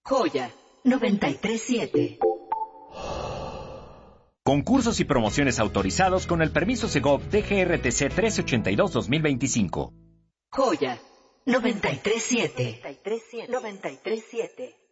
Joya 937. Concursos y promociones autorizados con el permiso Segov DGRTC 1382-2025. Joya 937. 937.